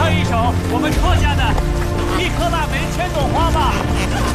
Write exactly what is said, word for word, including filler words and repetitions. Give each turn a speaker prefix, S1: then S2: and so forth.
S1: 唱一首我们错家的《一颗腊梅千朵花》吧。